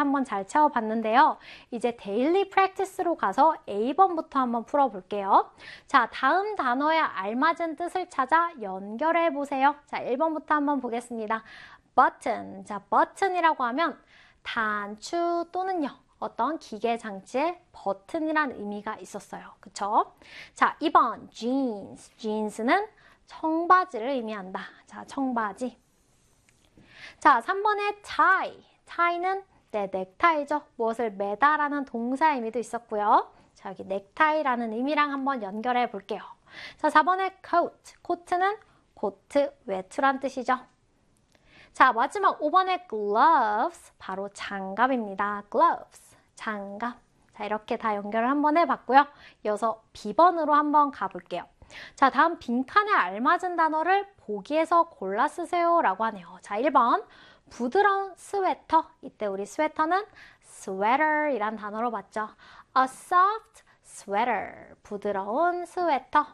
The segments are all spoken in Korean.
한번 잘 채워봤는데요. 이제 데일리 프랙티스로 가서 A번부터 한번 풀어볼게요. 자, 다음 단어에 알맞은 뜻을 찾아 연결해보세요. 자, 1번부터 한번 보겠습니다. button. 자, button이라고 하면 단추 또는요. 어떤 기계 장치의 버튼이란 의미가 있었어요. 그쵸? 자, 2번 jeans. jeans는 청바지를 의미한다. 자, 청바지. 자, 3번에 tie. tie는 네, 넥타이죠. 무엇을 매다라는 동사의 의미도 있었고요. 자, 여기 넥타이라는 의미랑 한번 연결해 볼게요. 자, 4번에 coat. coat는 코트, 외투란 뜻이죠. 자, 마지막 5번에 gloves. 바로 장갑입니다. gloves. 장갑. 자, 이렇게 다 연결을 한번 해봤고요. 이어서 B번으로 한번 가볼게요. 자, 다음 빈칸에 알맞은 단어를 보기에서 골라 쓰세요 라고 하네요. 자, 1번 부드러운 스웨터. 이때 우리 스웨터는 sweater 이란 단어로 봤죠. A soft sweater. 부드러운 스웨터.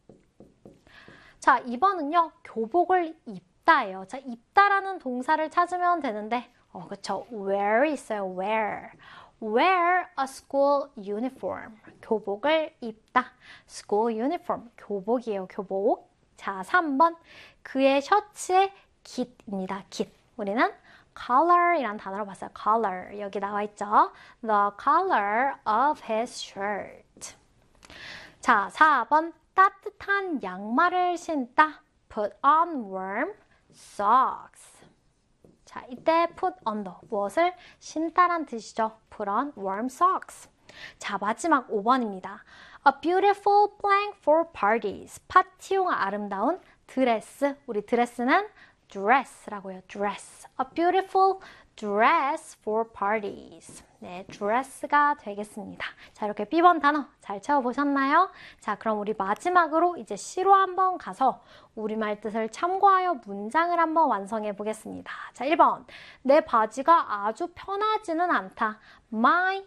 자, 2번은요. 교복을 입다예요. 자, 입다라는 동사를 찾으면 되는데 그쵸. wear 있어요. wear. wear a school uniform. 교복을 입다. school uniform. 교복이에요. 교복. 자, 3번. 그의 셔츠의 깃입니다. 깃. 우리는 color 이란 단어로 봤어요. color. 여기 나와 있죠. The color of his shirt. 자, 4번. 따뜻한 양말을 신다. put on warm socks. 자, 이때 put under. 무엇을 신다란 뜻이죠. put on warm socks. 자, 마지막 5번입니다. A beautiful blank for parties. 파티용 아름다운 드레스. 우리 드레스는 dress라고 해요. dress. A beautiful dress for parties. 네, dress가 되겠습니다. 자, 이렇게 B번 단어 잘 채워보셨나요? 자, 그럼 우리 마지막으로 이제 C로 한번 가서 우리말 뜻을 참고하여 문장을 한번 완성해 보겠습니다. 자, 1번. 내 바지가 아주 편하지는 않다. My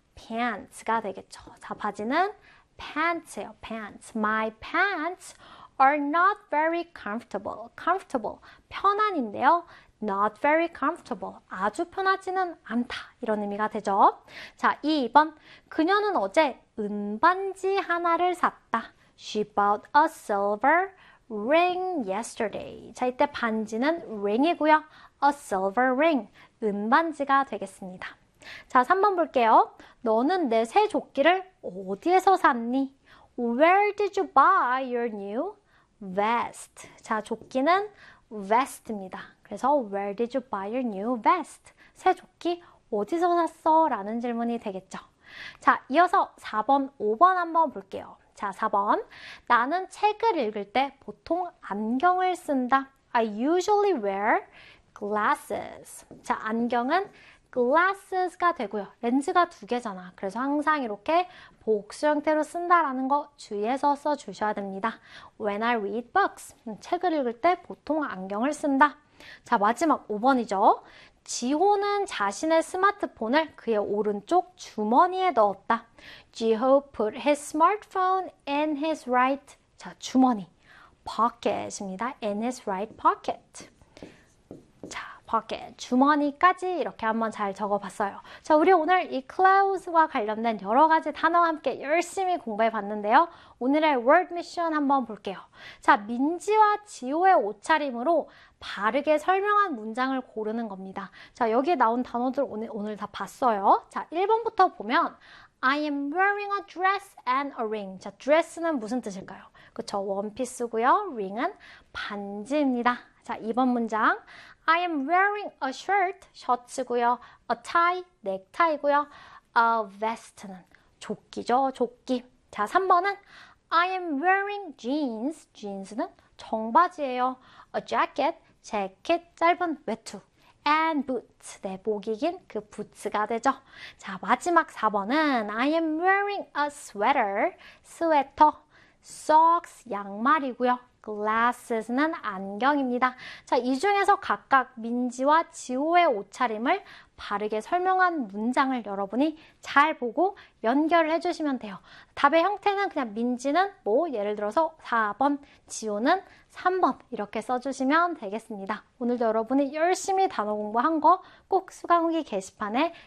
pants가 되겠죠. 자, 바지는 pants예요. pants. My pants are not very comfortable. comfortable. 편안인데요. not very comfortable. 아주 편하지는 않다. 이런 의미가 되죠. 자, 2번. 그녀는 어제 은반지 하나를 샀다. She bought a silver ring yesterday. 자, 이때 반지는 ring이고요. a silver ring. 은반지가 되겠습니다. 자, 3번 볼게요. 너는 내 새 조끼를 어디에서 샀니? Where did you buy your new vest? 자, 조끼는 vest입니다. 그래서 Where did you buy your new vest? 새 조끼 어디서 샀어? 라는 질문이 되겠죠. 자, 이어서 4번, 5번 한번 볼게요. 자, 4번. 나는 책을 읽을 때 보통 안경을 쓴다. I usually wear glasses. 자, 안경은 glasses가 되고요. 렌즈가 2개잖아. 그래서 항상 이렇게 복수 형태로 쓴다라는 거 주의해서 써주셔야 됩니다. When I read books. 책을 읽을 때 보통 안경을 쓴다. 자, 마지막 5번이죠. 지호는 자신의 스마트폰을 그의 오른쪽 주머니에 넣었다. 지호 put his smartphone in his right. 자, 주머니. pocket입니다. in his right pocket. 자, pocket, 주머니까지 이렇게 한번 잘 적어봤어요. 자, 우리 오늘 이 clothes와 관련된 여러 가지 단어와 함께 열심히 공부해 봤는데요. 오늘의 word mission 한번 볼게요. 자, 민지와 지호의 옷차림으로 바르게 설명한 문장을 고르는 겁니다. 자, 여기에 나온 단어들 오늘 다 봤어요. 자, 1번부터 보면 I am wearing a dress and a ring. 자, dress는 무슨 뜻일까요? 그쵸, 원피스고요. ring은 반지입니다. 자, 2번 문장 I am wearing a shirt, 셔츠고요. A tie, 넥타이고요. A vest는 조끼죠, 조끼. 자, 3번은 I am wearing jeans, jeans는 청바지예요. A jacket, 재킷, 짧은 외투. And boots, 네, 목이 긴 그 부츠가 되죠. 자, 마지막 4번은 I am wearing a sweater, 스웨터. Socks, 양말이고요. Glasses,는 안경입니다. 자, 이 중에서 각각 민지와 지호의 옷차림을 바르게 설명한 문장을 여러분이 잘 보고 연결을 해주시면 돼요. 답의 형태는 그냥 민지는 뭐 예를 들어서 4번, 지호는 3번 이렇게 써주시면 되겠습니다. 오늘도 여러분이 열심히 단어 공부한 거 꼭 수강 후기 게시판에